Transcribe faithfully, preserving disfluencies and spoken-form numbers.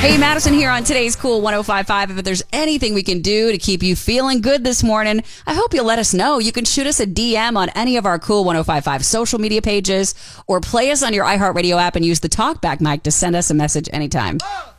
Hey, Madison here on today's Cool one oh five point five. If there's anything we can do to keep you feeling good this morning, I hope you'll let us know. You can shoot us a D M on any of our Cool one oh five point five social media pages or play us on your iHeartRadio app and use the TalkBack mic to send us a message anytime.